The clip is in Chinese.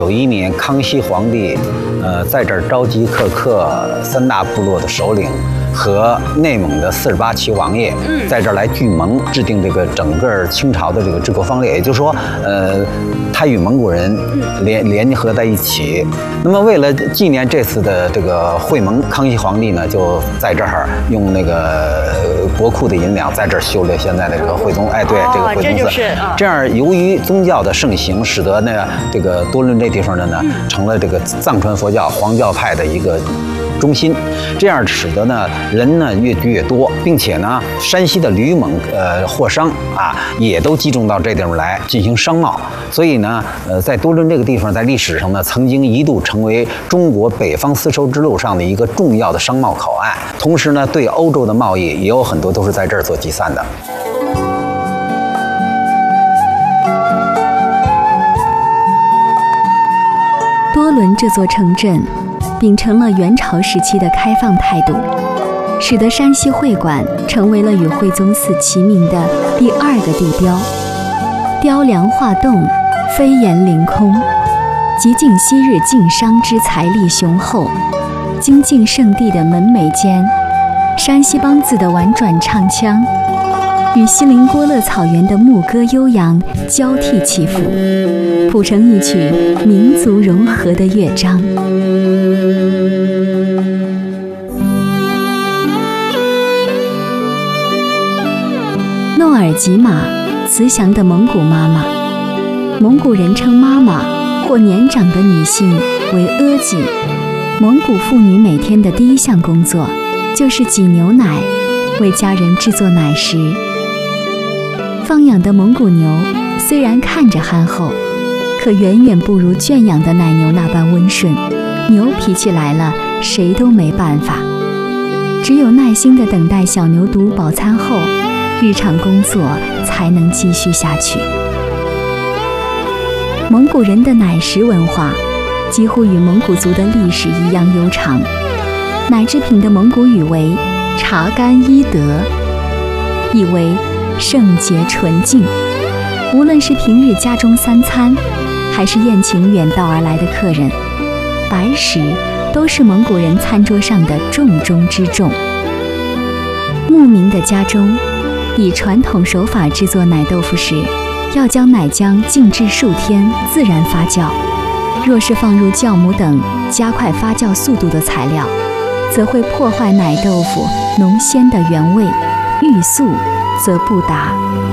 有一年，康熙皇帝，在这儿召集各个3大部落的首领和内蒙的48旗王爷，在这儿来聚盟，制定这个整个清朝的这个治国方略。也就是说，他与蒙古人联合在一起。那么，为了纪念这次的这个会盟，康熙皇帝呢就在这儿用那个国库的银两，在这儿修了现在的这个惠宗，哎，对，这个惠宗寺。这样，由于宗教的盛行，使得呢这个多伦这地方呢成了这个藏传佛教黄教派的一个中心，这样使得呢人呢越聚越多，并且呢山西的吕蒙货商啊也都集中到这地方来进行商贸，所以呢在多伦这个地方在历史上呢曾经一度成为中国北方丝绸之路上的一个重要的商贸口岸，同时呢对欧洲的贸易也有很多都是在这儿做集散的。 多伦这座城镇秉承了元朝时期的开放态度，使得山西会馆成为了与惠宗寺齐名的第2个地标。雕梁画栋，飞檐凌空，极尽昔日晋商之财力雄厚。精进圣地的门楣间，山西梆子的婉转唱腔与锡林郭勒草原的牧歌悠扬交替起伏，谱成一曲民族融合的乐章。诺尔吉玛，慈祥的蒙古妈妈。蒙古人称妈妈或年长的女性为阿吉。蒙古妇女每天的第一项工作就是挤牛奶，为家人制作奶食。放养的蒙古牛虽然看着憨厚，可远远不如圈养的奶牛那般温顺。牛脾气来了，谁都没办法，只有耐心地等待小牛犊饱餐后，日常工作才能继续下去。蒙古人的奶食文化几乎与蒙古族的历史一样悠长。奶制品的蒙古语为茶干伊德，意为圣洁纯净。无论是平日家中3餐，还是宴请远道而来的客人，白食都是蒙古人餐桌上的重中之重。牧民的家中，以传统手法制作奶豆腐时，要将奶浆静置数天，自然发酵。若是放入酵母等加快发酵速度的材料，则会破坏奶豆腐浓鲜的原味，欲速则不达。